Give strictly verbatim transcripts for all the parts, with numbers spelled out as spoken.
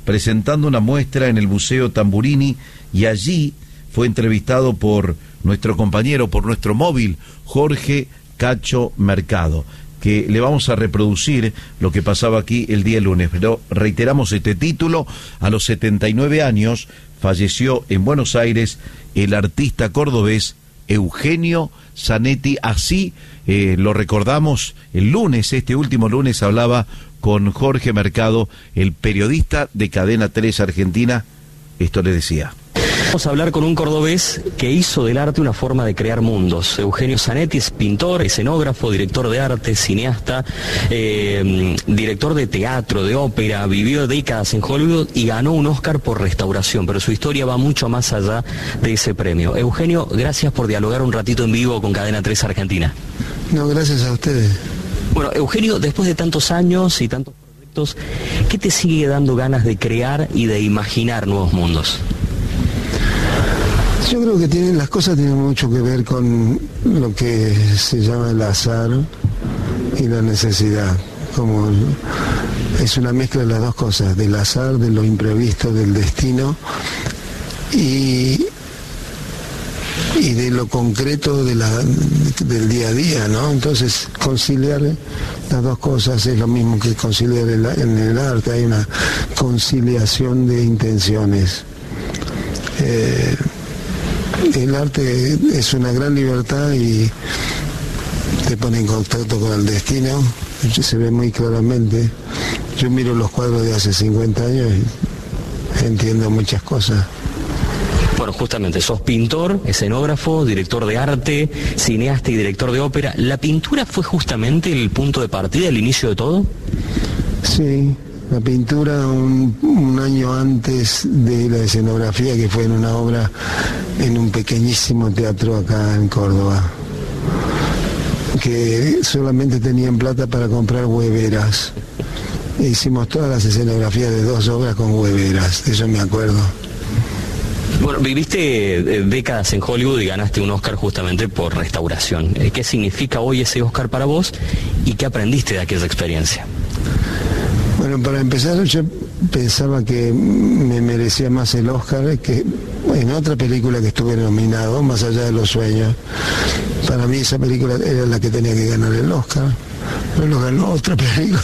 presentando una muestra en el Museo Tamburini, y allí fue entrevistado por nuestro compañero, por nuestro móvil, Jorge Cacho Mercado, que le vamos a reproducir lo que pasaba aquí el día lunes. Pero reiteramos este título: a los setenta y nueve años falleció en Buenos Aires el artista cordobés Eugenio Zanetti. Así eh, lo recordamos el lunes, este último lunes hablaba con Jorge Mercado, el periodista de Cadena tres Argentina. Esto le decía. Vamos a hablar con un cordobés que hizo del arte una forma de crear mundos. Eugenio Zanetti es pintor, escenógrafo, director de arte, cineasta, eh, director de teatro, de ópera, vivió décadas en Hollywood y ganó un Oscar por restauración, pero su historia va mucho más allá de ese premio. Eugenio, gracias por dialogar un ratito en vivo con Cadena tres Argentina. No, gracias a ustedes. Bueno, Eugenio, después de tantos años y tantos proyectos, ¿qué te sigue dando ganas de crear y de imaginar nuevos mundos? Yo creo que tienen, las cosas tienen mucho que ver con lo que se llama el azar y la necesidad. Como es una mezcla de las dos cosas, del azar, de lo imprevisto, del destino y, y de lo concreto de la, del día a día, ¿no? Entonces, conciliar las dos cosas es lo mismo que conciliar el, en el arte. Hay una conciliación de intenciones. Eh, El arte es una gran libertad y te pone en contacto con el destino, se ve muy claramente. Yo miro los cuadros de hace cincuenta años y entiendo muchas cosas. Bueno, justamente, sos pintor, escenógrafo, director de arte, cineasta y director de ópera. ¿La pintura fue justamente el punto de partida, el inicio de todo? Sí. La pintura un, un año antes de la escenografía, que fue en una obra en un pequeñísimo teatro acá en Córdoba, que solamente tenían plata para comprar hueveras. E hicimos todas las escenografías de dos obras con hueveras, de eso me acuerdo. Bueno, viviste eh, décadas en Hollywood y ganaste un Oscar justamente por restauración. ¿Qué significa hoy ese Oscar para vos y qué aprendiste de aquella experiencia? Bueno, para empezar, yo pensaba que me merecía más el Oscar que en otra película que estuve nominado, Más allá de los sueños. Para mí esa película era la que tenía que ganar el Oscar, pero lo ganó otra película.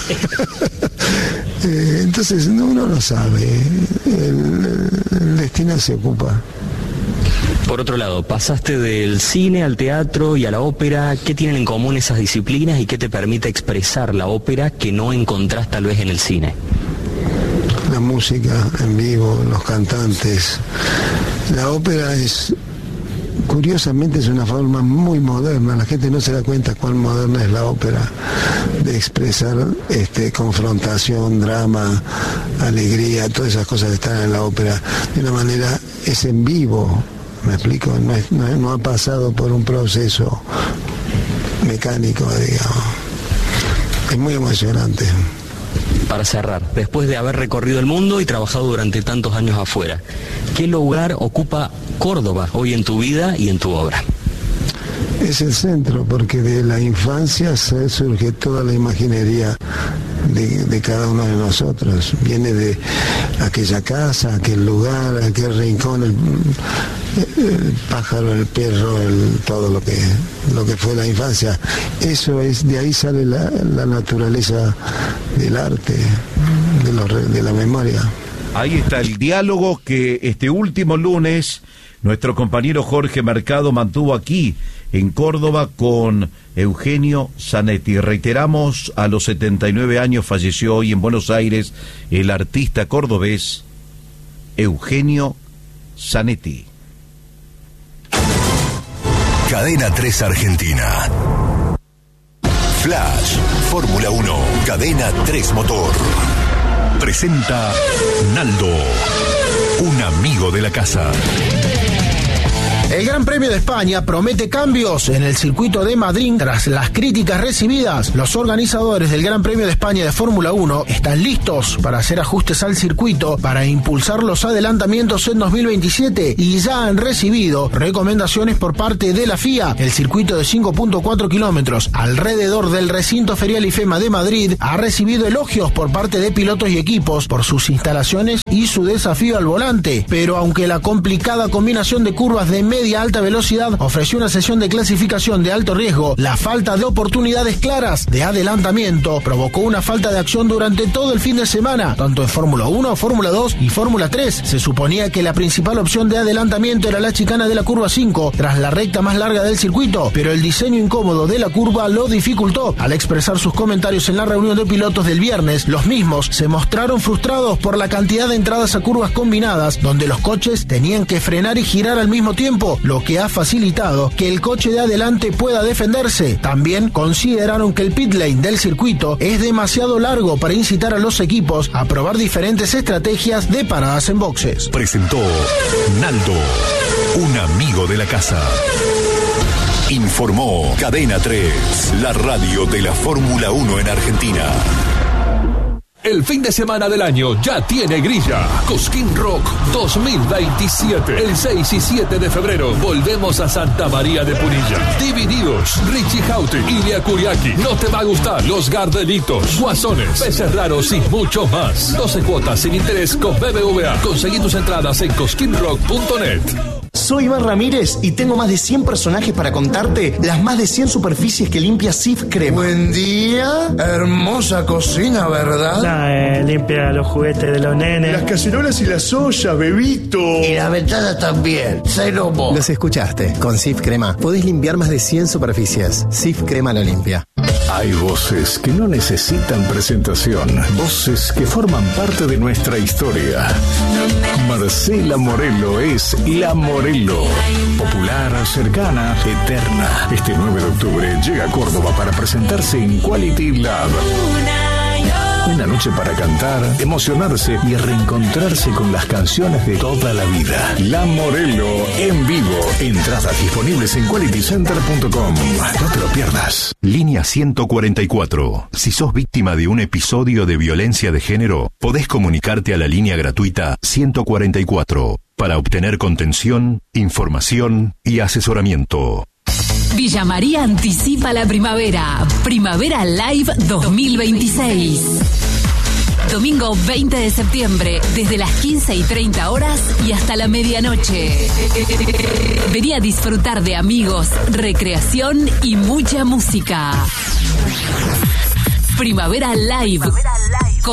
eh, entonces, no, uno no sabe, el, el destino se ocupa. Por otro lado, pasaste del cine al teatro y a la ópera. ¿Qué tienen en común esas disciplinas y qué te permite expresar la ópera que no encontrás tal vez en el cine? La música en vivo, los cantantes. La ópera es, curiosamente, es una forma muy moderna. La gente no se da cuenta cuán moderna es la ópera, de expresar este, confrontación, drama, alegría, todas esas cosas están en la ópera. De una manera, es en vivo. ¿Me explico? No, es, no, no ha pasado por un proceso mecánico, digamos. Es muy emocionante. Para cerrar, después de haber recorrido el mundo y trabajado durante tantos años afuera, ¿qué lugar ocupa Córdoba hoy en tu vida y en tu obra? Es el centro, porque de la infancia se surge toda la imaginería de, de cada uno de nosotros. Viene de aquella casa, aquel lugar, aquel rincón, el, el pájaro, el perro, el, todo lo que, lo que fue la infancia. Eso es, de ahí sale la, la naturaleza del arte, de, los, de la memoria. Ahí está el diálogo que este último lunes nuestro compañero Jorge Mercado mantuvo aquí en Córdoba con Eugenio Zanetti. Reiteramos, a los setenta y nueve años falleció hoy en Buenos Aires el artista cordobés Eugenio Zanetti. Cadena tres Argentina. Flash, Fórmula uno, Cadena tres Motor. Presenta Naldo, un amigo de la casa. El Gran Premio de España promete cambios en el circuito de Madrid tras las críticas recibidas. Los organizadores del Gran Premio de España de Fórmula uno están listos para hacer ajustes al circuito para impulsar los adelantamientos en dos mil veintisiete y ya han recibido recomendaciones por parte de la F I A. El circuito de cinco punto cuatro kilómetros alrededor del recinto ferial IFEMA de Madrid ha recibido elogios por parte de pilotos y equipos por sus instalaciones y su desafío al volante, pero aunque la complicada combinación de curvas de media alta velocidad ofreció una sesión de clasificación de alto riesgo, la falta de oportunidades claras de adelantamiento provocó una falta de acción durante todo el fin de semana, tanto en Fórmula uno, Fórmula dos y Fórmula tres. Se suponía que la principal opción de adelantamiento era la chicana de la curva cinco, tras la recta más larga del circuito, pero el diseño incómodo de la curva lo dificultó. Al expresar sus comentarios en la reunión de pilotos del viernes, los mismos se mostraron frustrados por la cantidad de entradas a curvas combinadas, donde los coches tenían que frenar y girar al mismo tiempo, lo que ha facilitado que el coche de adelante pueda defenderse. También consideraron que el pit lane del circuito es demasiado largo para incitar a los equipos a probar diferentes estrategias de paradas en boxes. Presentó Naldo, un amigo de la casa. Informó Cadena tres, la radio de la Fórmula uno en Argentina. El fin de semana del año ya tiene grilla. Cosquín Rock dos mil veintisiete. El seis y siete de febrero volvemos a Santa María de Punilla. Divididos, Richie Houghton, Ilia Kuriaki. No te va a gustar. Los Gardelitos, Guasones, Peces Raros y mucho más. doce cuotas sin interés con B B V A. Conseguí tus entradas en cosquín rock punto net. Soy Iván Ramírez y tengo más de cien personajes para contarte las más de cien superficies que limpia Sif Crema. Buen día, hermosa cocina, ¿verdad? Nah, eh, limpia los juguetes de los nenes. Las cacerolas y las ollas, bebito. Y las ventanas también, Celomo. Los escuchaste, con Sif Crema podés limpiar más de cien superficies. Sif Crema lo limpia. Hay voces que no necesitan presentación, voces que forman parte de nuestra historia. Marcela Morelo es la Morelo, popular, cercana, eterna. Este nueve de octubre llega a Córdoba para presentarse en Quality Lab. Una noche para cantar, emocionarse y reencontrarse con las canciones de toda la vida. La Morelo en vivo. Entradas disponibles en quality center punto com. No te lo pierdas. Línea ciento cuarenta y cuatro. Si sos víctima de un episodio de violencia de género, podés comunicarte a la línea gratuita ciento cuarenta y cuatro para obtener contención, información y asesoramiento. Villa María anticipa la primavera. Primavera Live dos mil veintiséis. Domingo veinte de septiembre, desde las quince y treinta horas y hasta la medianoche. Vení a disfrutar de amigos, recreación y mucha música. Primavera Live.